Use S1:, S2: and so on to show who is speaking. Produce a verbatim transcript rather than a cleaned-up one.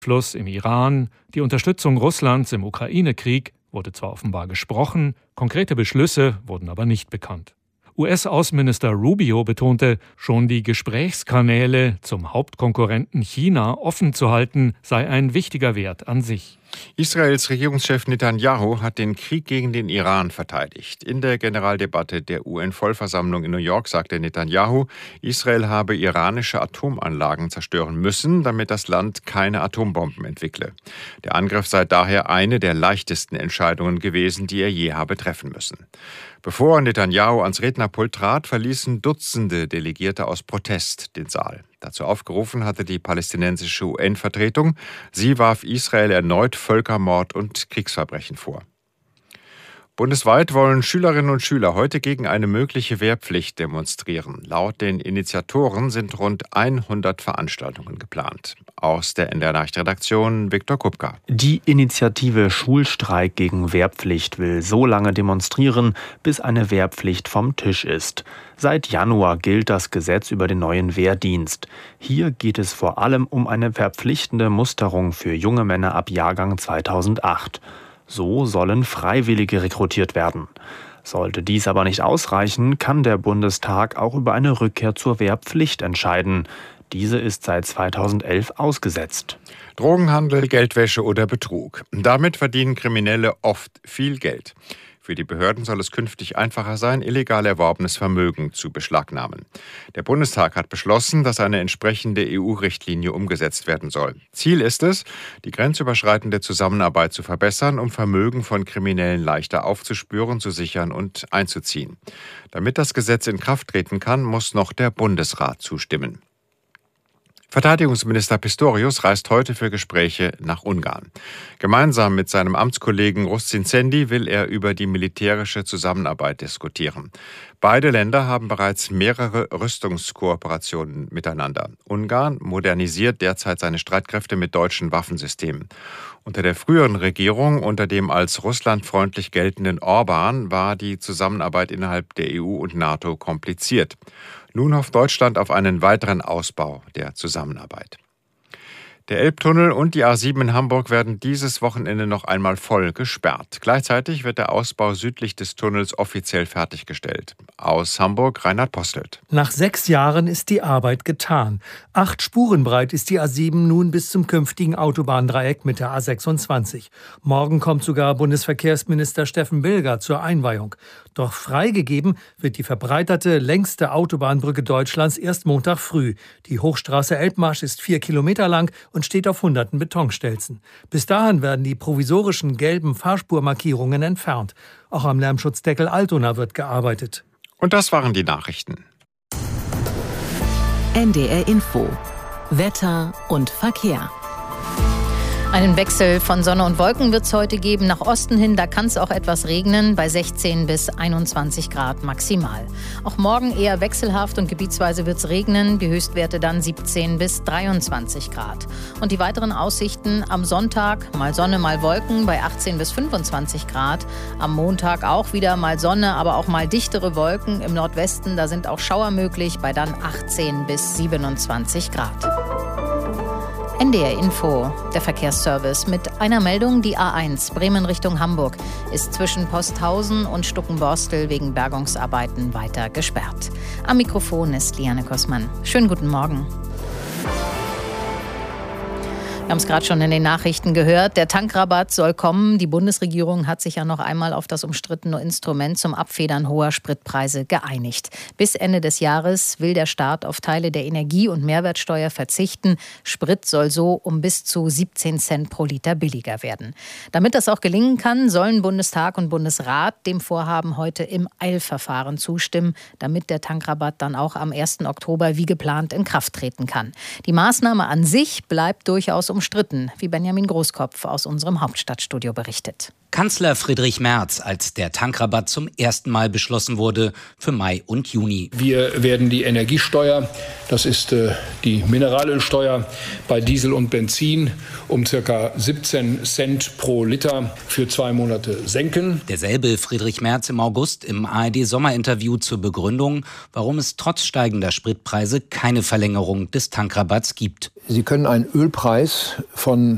S1: Fluss im Iran, die Unterstützung Russlands im Ukraine-Krieg wurde zwar offenbar gesprochen, konkrete Beschlüsse wurden aber nicht bekannt. U S-Außenminister Rubio betonte, schon die Gesprächskanäle zum Hauptkonkurrenten China offen zu halten, sei ein wichtiger Wert an sich.
S2: Israels Regierungschef Netanyahu hat den Krieg gegen den Iran verteidigt. In der Generaldebatte der U N-Vollversammlung in New York sagte Netanyahu, Israel habe iranische Atomanlagen zerstören müssen, damit das Land keine Atombomben entwickle. Der Angriff sei daher eine der leichtesten Entscheidungen gewesen, die er je habe treffen müssen. Bevor Netanyahu ans Rednerpult trat, verließen Dutzende Delegierte aus Protest den Saal. Dazu aufgerufen hatte die palästinensische U N-Vertretung. Sie warf Israel erneut Völkermord und Kriegsverbrechen vor. Bundesweit wollen Schülerinnen und Schüler heute gegen eine mögliche Wehrpflicht demonstrieren. Laut den Initiatoren sind rund hundert Veranstaltungen geplant. Aus der N D R-Nachrichtenredaktion Viktor Kupka.
S3: Die Initiative Schulstreik gegen Wehrpflicht will so lange demonstrieren, bis eine Wehrpflicht vom Tisch ist. Seit Januar gilt das Gesetz über den neuen Wehrdienst. Hier geht es vor allem um eine verpflichtende Musterung für junge Männer ab Jahrgang zweitausendacht. So sollen Freiwillige rekrutiert werden. Sollte dies aber nicht ausreichen, kann der Bundestag auch über eine Rückkehr zur Wehrpflicht entscheiden. Diese ist seit zweitausendelf ausgesetzt.
S2: Drogenhandel, Geldwäsche oder Betrug. Damit verdienen Kriminelle oft viel Geld. Für die Behörden soll es künftig einfacher sein, illegal erworbenes Vermögen zu beschlagnahmen. Der Bundestag hat beschlossen, dass eine entsprechende E U-Richtlinie umgesetzt werden soll. Ziel ist es, die grenzüberschreitende Zusammenarbeit zu verbessern, um Vermögen von Kriminellen leichter aufzuspüren, zu sichern und einzuziehen. Damit das Gesetz in Kraft treten kann, muss noch der Bundesrat zustimmen. Verteidigungsminister Pistorius reist heute für Gespräche nach Ungarn. Gemeinsam mit seinem Amtskollegen Rustin Szendi will er über die militärische Zusammenarbeit diskutieren. Beide Länder haben bereits mehrere Rüstungskooperationen miteinander. Ungarn modernisiert derzeit seine Streitkräfte mit deutschen Waffensystemen. Unter der früheren Regierung, unter dem als russlandfreundlich geltenden Orban, war die Zusammenarbeit innerhalb der E U und NATO kompliziert. Nun hofft Deutschland auf einen weiteren Ausbau der Zusammenarbeit. Der Elbtunnel und die A sieben in Hamburg werden dieses Wochenende noch einmal voll gesperrt. Gleichzeitig wird der Ausbau südlich des Tunnels offiziell fertiggestellt. Aus Hamburg Reinhard Postelt.
S4: Nach sechs Jahren ist die Arbeit getan. Acht Spuren breit ist die A sieben nun bis zum künftigen Autobahndreieck mit der A sechsundzwanzig. Morgen kommt sogar Bundesverkehrsminister Steffen Bilger zur Einweihung. Doch freigegeben wird die verbreiterte, längste Autobahnbrücke Deutschlands erst Montag früh. Die Hochstraße Elbmarsch ist vier Kilometer lang und steht auf hunderten Betonstelzen. Bis dahin werden die provisorischen gelben Fahrspurmarkierungen entfernt. Auch am Lärmschutzdeckel Altona wird gearbeitet.
S2: Und das waren die Nachrichten.
S5: N D R Info. Wetter und Verkehr.
S6: Einen Wechsel von Sonne und Wolken wird es heute geben. Nach Osten hin, da kann es auch etwas regnen, bei sechzehn bis einundzwanzig Grad maximal. Auch morgen eher wechselhaft und gebietsweise wird es regnen. Die Höchstwerte dann siebzehn bis dreiundzwanzig Grad. Und die weiteren Aussichten am Sonntag, mal Sonne, mal Wolken, bei achtzehn bis fünfundzwanzig Grad. Am Montag auch wieder mal Sonne, aber auch mal dichtere Wolken. Im Nordwesten, da sind auch Schauer möglich, bei dann achtzehn bis siebenundzwanzig Grad. N D R Info, der Verkehrsservice mit einer Meldung. Die A eins Bremen Richtung Hamburg ist zwischen Posthausen und Stuckenborstel wegen Bergungsarbeiten weiter gesperrt. Am Mikrofon ist Liane Kossmann. Schönen guten Morgen. Wir haben es gerade schon in den Nachrichten gehört. Der Tankrabatt soll kommen. Die Bundesregierung hat sich ja noch einmal auf das umstrittene Instrument zum Abfedern hoher Spritpreise geeinigt. Bis Ende des Jahres will der Staat auf Teile der Energie- und Mehrwertsteuer verzichten. Sprit soll so um bis zu siebzehn Cent pro Liter billiger werden. Damit das auch gelingen kann, sollen Bundestag und Bundesrat dem Vorhaben heute im Eilverfahren zustimmen, damit der Tankrabatt dann auch am ersten Oktober wie geplant in Kraft treten kann. Die Maßnahme an sich bleibt durchaus umstritten, wie Benjamin Großkopf aus unserem Hauptstadtstudio berichtet.
S7: Kanzler Friedrich Merz, als der Tankrabatt zum ersten Mal beschlossen wurde für Mai und Juni.
S8: Wir werden die Energiesteuer, das ist äh, die Mineralölsteuer bei Diesel und Benzin, um ca. siebzehn Cent pro Liter für zwei Monate senken.
S7: Derselbe Friedrich Merz im August im A R D-Sommerinterview zur Begründung, warum es trotz steigender Spritpreise keine Verlängerung des Tankrabatts gibt.
S9: Sie können einen Ölpreis von